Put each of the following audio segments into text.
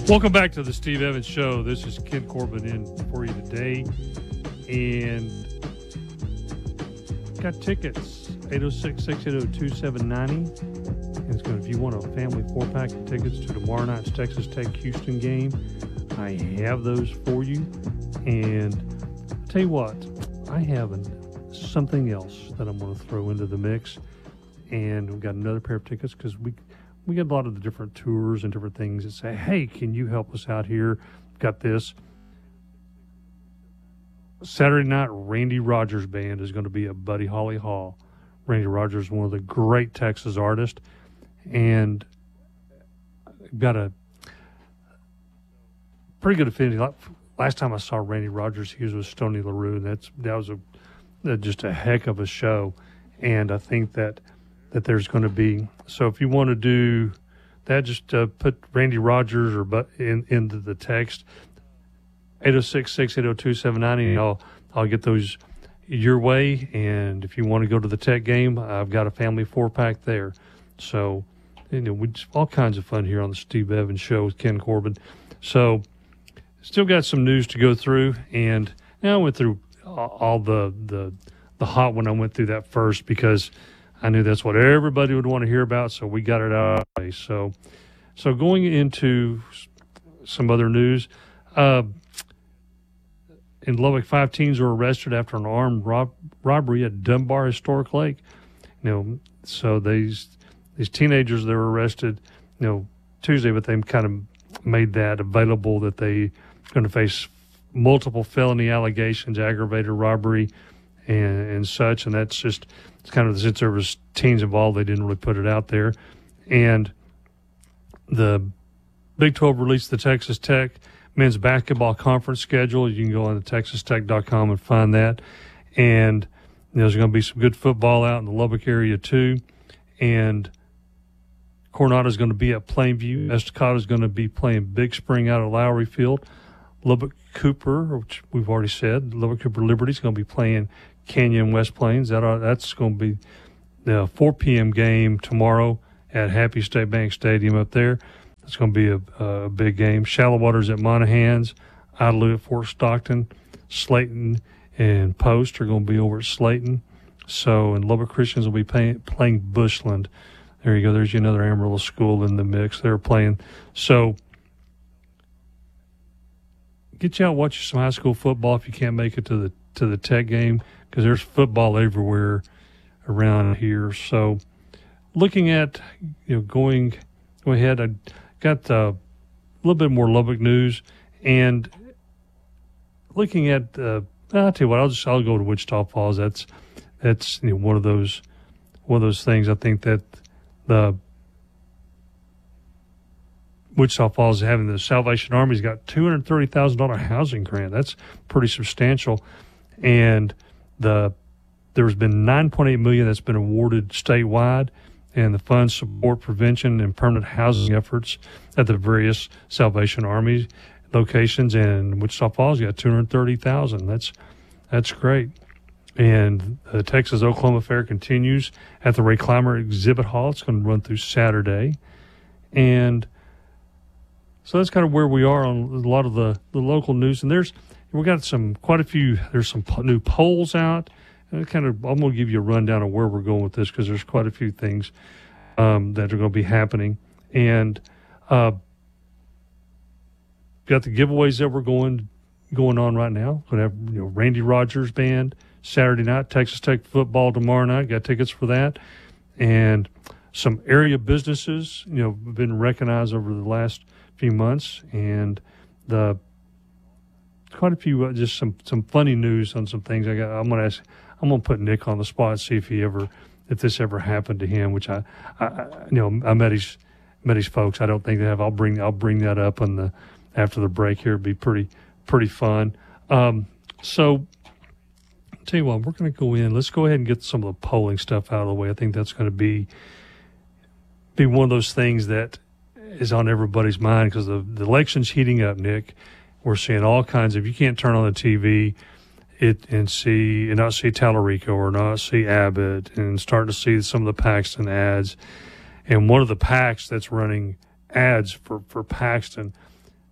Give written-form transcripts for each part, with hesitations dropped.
Welcome back to the Steve Evans Show. This is Ken Corbin in for you today. And got tickets, 806-680-2790. And it's going to, if you want a family 4-pack of tickets to tomorrow night's Texas Tech Houston game, I have those for you. And I'll tell you what, I have something else that I'm going to throw into the mix. And we've got another pair of tickets because we get a lot of the different tours and different things that say, hey, can you help us out here? Got this. Saturday night, Randy Rogers Band is going to be at Buddy Holly Hall. Randy Rogers is one of the great Texas artists. And got a pretty good affinity. Last time I saw Randy Rogers, he was with Stoney LaRue. That was just a heck of a show. And I think that there's going to be, so if you want to do that, just put Randy Rogers into the text, 806-680-2790, and I'll get those your way. And if you want to go to the Tech game, I've got a family 4-pack there. So, we just all kinds of fun here on the Steve Evans Show with Ken Corbin. So, still got some news to go through, and now I went through all the hot one. I went through that first because I knew that's what everybody would want to hear about, so we got it out of the way. So going into some other news, in Lubbock, 5 teens were arrested after an armed robbery at Dunbar Historic Lake. So these teenagers, they were arrested, Tuesday, but they kind of made that available that they going to face multiple felony allegations, aggravated robbery, and such, and that's just, it's kind of, since there was teens involved, they didn't really put it out there. And the Big 12 released the Texas Tech men's basketball conference schedule. You can go on to texastech.com and find that. And there's going to be some good football out in the Lubbock area too. And Coronado going to be at Plainview. Estacado is going to be playing Big Spring out at Lowry Field. Lubbock Cooper, which we've already said, Lubbock Cooper Liberty is going to be playing Canyon West Plains. That's going to be the 4 p.m. game tomorrow at Happy State Bank Stadium up there. It's going to be a big game. Shallow Waters at Monahans, Idalou at Fort Stockton, Slayton and Post are going to be over at Slayton. So, and Lubbock Christians will be playing Bushland. There you go. There's another Amarillo school in the mix. They're playing. So, get you out, watch some high school football if you can't make it to the Tech game, because there's football everywhere around here. So, looking at going ahead, I got a little bit more Lubbock news, and looking at I'll tell you what, I'll go to Wichita Falls. That's one of those things. I think that the Wichita Falls is having the Salvation Army's got $230,000 housing grant. That's pretty substantial. And there's been $9.8 million that's been awarded statewide, and the funds support prevention and permanent housing efforts at the various Salvation Army locations. And Wichita Falls got $230,000. That's great. And the Texas Oklahoma Fair continues at the Ray Clymer Exhibit Hall. It's going to run through Saturday. And so that's kind of where we are on a lot of the local news. And there's some new polls out. And I'm going to give you a rundown of where we're going with this, because there's quite a few things that are going to be happening. And got the giveaways that we're going on right now. Going to have Randy Rogers Band Saturday night, Texas Tech football tomorrow night. Got tickets for that. And some area businesses, been recognized over the last few months, and quite a few just some funny news on some things. I'm going to put Nick on the spot and see if this ever happened to him, which I met his folks. I don't think they have. I'll bring that up after the break here. It'd be pretty fun. So I'll tell you what, we're going to go in. Let's go ahead and get some of the polling stuff out of the way. I think that's going to be one of those things that is on everybody's mind, because the election's heating up, Nick. We're seeing all kinds of, you can't turn on the TV and not see Tallarico or not see Abbott, and starting to see some of the Paxton ads. And one of the PACs that's running ads for Paxton,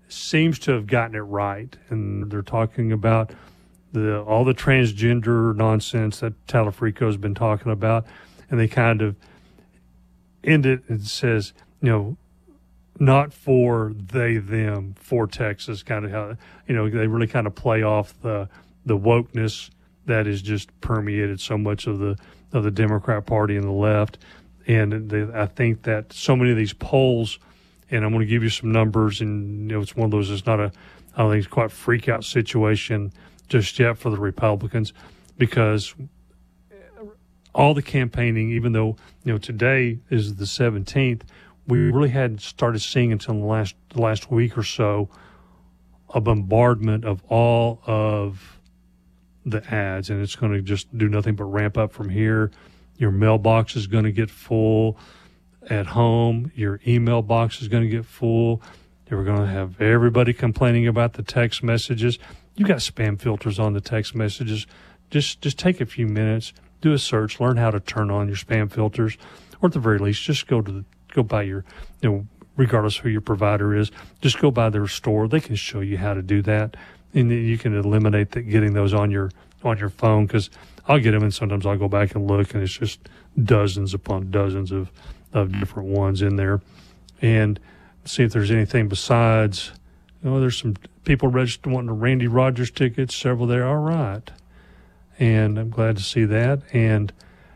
seems to have gotten it right, and they're talking about all the transgender nonsense that Talafrico's been talking about, and they kind of end it and says, not for they, them, for Texas, kind of how, they really kind of play off the wokeness that is just permeated so much of the Democrat Party and the left. And I think that so many of these polls, and I'm going to give you some numbers, and it's one of those, I don't think it's quite a freak out situation just yet for the Republicans, because all the campaigning, even though, today is the 17th, we really hadn't started seeing until the last week or so a bombardment of all of the ads, and it's going to just do nothing but ramp up from here. Your mailbox is going to get full at home. Your email box is going to get full. You're going to have everybody complaining about the text messages. You got spam filters on the text messages. Just take a few minutes, do a search, learn how to turn on your spam filters, or at the very least, just go by your, regardless who your provider is, just go by their store. They can show you how to do that, and you can eliminate getting those on your phone, because I'll get them, and sometimes I'll go back and look, and it's just dozens upon dozens of different ones in there, and see if there's anything besides. There's some people registered wanting the Randy Rogers tickets, several there. All right, and I'm glad to see that, and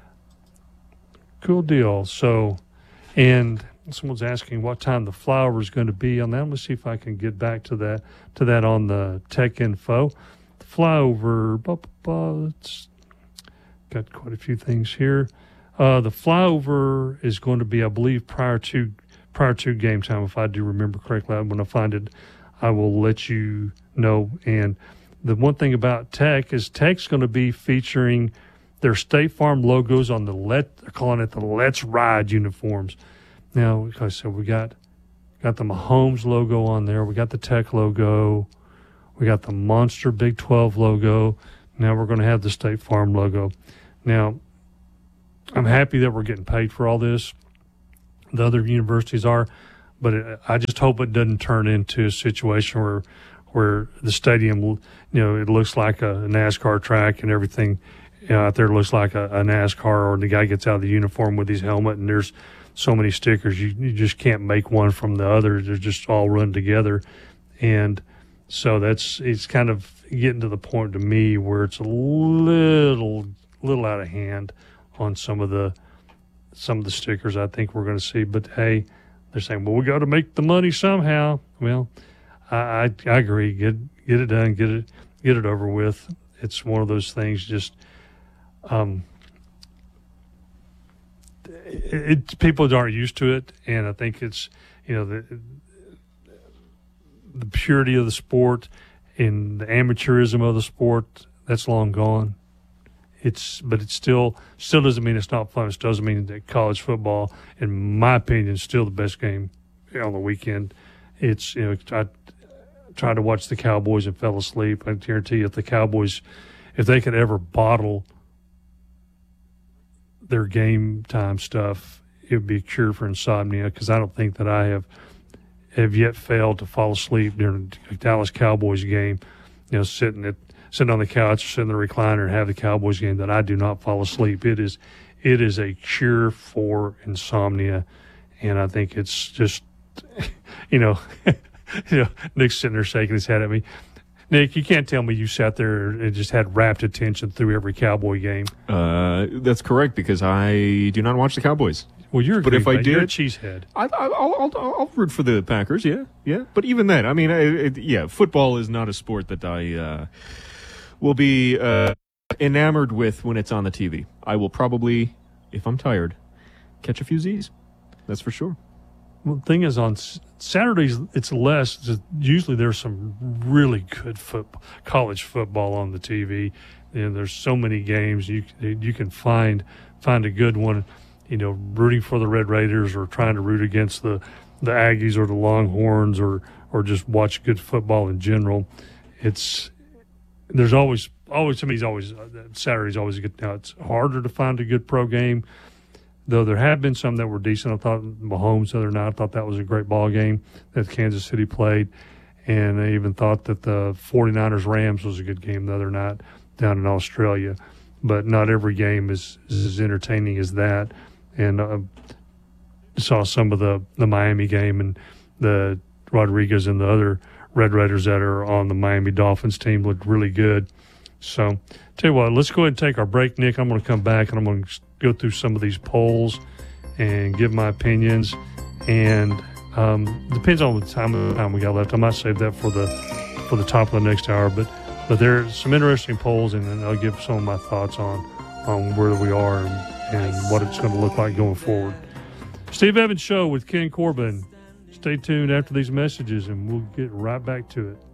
cool deal. So, and someone's asking what time the flyover is going to be on that. Let's see if I can get back to that on the tech info. The flyover, it's got quite a few things here. The flyover is going to be, I believe, prior to game time, if I do remember correctly. When I find it, I will let you know. And the one thing about Tech is Tech's going to be featuring their State Farm logos on they're calling it the Let's Ride uniforms. Now, like I said, we got the Mahomes logo on there. We got the Tech logo. We got the Monster Big 12 logo. Now we're going to have the State Farm logo. Now, I'm happy that we're getting paid for all this. The other universities are, but I just hope it doesn't turn into a situation where the stadium, it looks like a NASCAR track and everything out there looks like a NASCAR, or the guy gets out of the uniform with his helmet and there's so many stickers. You just can't make one from the other. They're just all run together. And so it's kind of getting to the point to me where it's a little out of hand on some of the stickers I think we're going to see. But hey, they're saying, well, we got to make the money somehow. Well, I agree. Get it done. Get it over with. It's one of those things. Just people aren't used to it, and I think it's the purity of the sport and the amateurism of the sport that's long gone. But it still doesn't mean it's not fun. It doesn't mean that college football, in my opinion, is still the best game on the weekend. It's I tried to watch the Cowboys and fell asleep. I guarantee you, if they could ever bottle their game time stuff, it would be a cure for insomnia. Because I don't think that I have yet failed to fall asleep during a Dallas Cowboys game. Sitting on the couch or sitting in the recliner and have the Cowboys game, that I do not fall asleep. It is a cure for insomnia, and I think it's just, Nick's sitting there shaking his head at me. Nick, you can't tell me you sat there and just had rapt attention through every Cowboy game. That's correct, because I do not watch the Cowboys. Well, you're a cheesehead. I'll root for the Packers. Yeah. But even then, I mean, football is not a sport that I will be enamored with when it's on the TV. I will probably, if I'm tired, catch a few Z's. That's for sure. Well, the thing is, on Saturdays, it's less. Usually there's some really good college football on the TV. There's so many games. You can find a good one, rooting for the Red Raiders or trying to root against the Aggies or the Longhorns or just watch good football in general. There's always to me, Saturday's always good. Now, it's harder to find a good pro game, though there have been some that were decent. I thought Mahomes the other night, I thought that was a great ball game that Kansas City played. And I even thought that the 49ers-Rams was a good game the other night down in Australia. But not every game is as entertaining as that. And saw some of the Miami game, and the Rodriguez and the other Red Raiders that are on the Miami Dolphins team looked really good. So, tell you what, let's go ahead and take our break, Nick. I'm going to come back and I'm going to go through some of these polls and give my opinions. And depends on the time we got left. I might save that for the top of the next hour. But there's some interesting polls, and then I'll give some of my thoughts on where we are and what it's going to look like going forward. Steve Evans Show with Ken Corbin. Stay tuned after these messages, and we'll get right back to it.